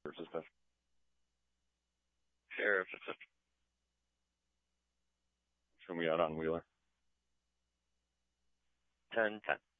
especially. Sheriff. Show me out on Wheeler. 10-10.